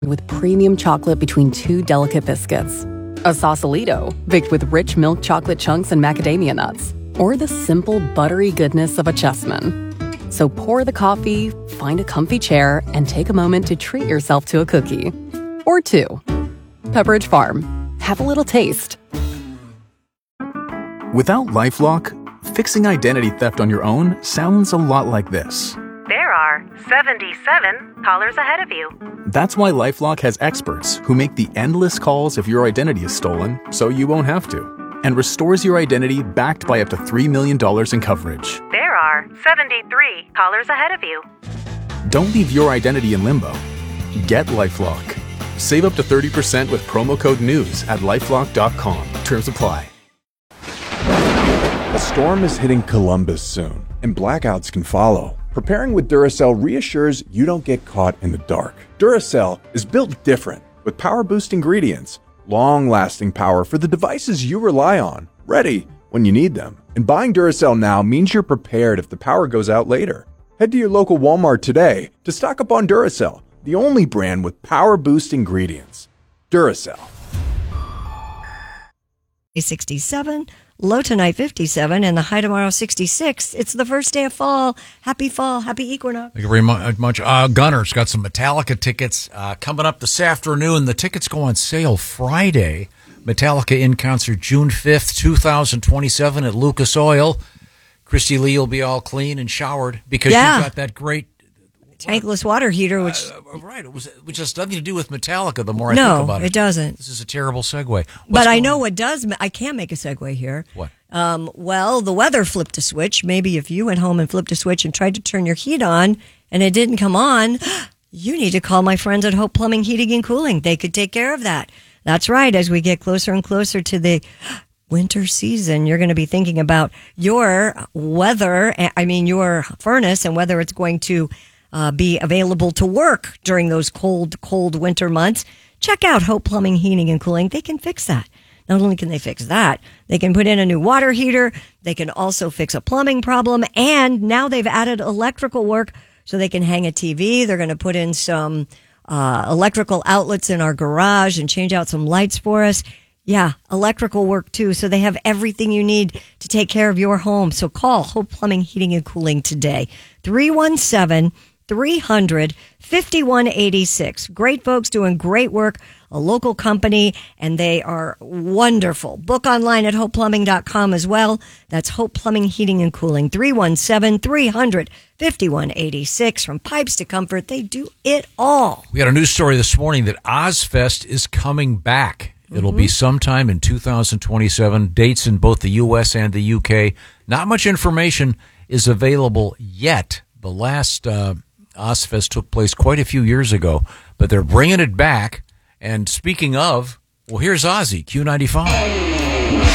with premium chocolate between two delicate biscuits. A Sausalito, baked with rich milk chocolate chunks and macadamia nuts. Or the simple, buttery goodness of a Chessman. So pour the coffee, find a comfy chair, and take a moment to treat yourself to a cookie. Or two. Pepperidge Farm. Have a little taste. Without LifeLock, fixing identity theft on your own sounds a lot like this. There are 77 callers ahead of you. That's why LifeLock has experts who make the endless calls if your identity is stolen, so you won't have to, and restores your identity backed by up to $3 million in coverage. There are 73 callers ahead of you. Don't leave your identity in limbo. Get LifeLock. Save up to 30% with promo code NEWS at LifeLock.com. Terms apply. A storm is hitting Columbus soon, and blackouts can follow. Preparing with Duracell reassures you don't get caught in the dark. Duracell is built different, with power-boost ingredients, long-lasting power for the devices you rely on, ready when you need them. And buying Duracell now means you're prepared if the power goes out later. Head to your local Walmart today to stock up on Duracell, the only brand with power-boost ingredients. Duracell. 67, low tonight 57, and the high tomorrow 66. It's the first day of fall. Happy fall, happy equinox. Thank you very much. Gunner's got some Metallica tickets coming up this afternoon. The tickets go on sale Friday. Metallica in concert June 5th, 2027 at Lucas Oil. Christy Lee will be all clean and showered because she's got that great tankless water heater, which which has nothing to do with Metallica. The more I think about it, it doesn't. This is a terrible segue. But I know what does. I can make a segue here. What? Well, the weather flipped a switch. Maybe if you went home and flipped a switch and tried to turn your heat on and it didn't come on, you need to call my friends at Hope Plumbing, Heating and Cooling. They could take care of that. That's right. As we get closer and closer to the winter season, you're going to be thinking about your weather. Your furnace and whether it's going to be available to work during those cold winter months. Check out Hope Plumbing, Heating and Cooling. They can fix that. Not only can they fix that, they can put in a new water heater. They can also fix a plumbing problem. And now they've added electrical work so they can hang a TV. They're going to put in some electrical outlets in our garage and change out some lights for us. Yeah, electrical work too. So they have everything you need to take care of your home. So call Hope Plumbing, Heating and Cooling today. 317-300-5186. Great folks doing great work, a local company, and they are wonderful. Book online at hopeplumbing.com as well. That's Hope Plumbing, Heating and Cooling. 317-300-5186. From pipes to comfort, they do it all. We got a news story this morning that Ozfest is coming back. It'll be sometime in 2027. Dates in both the U.S. and the U.K. Not much information is available yet. The last Ozfest took place quite a few years ago, but they're bringing it back. And speaking of, well, here's Ozzy, Q95.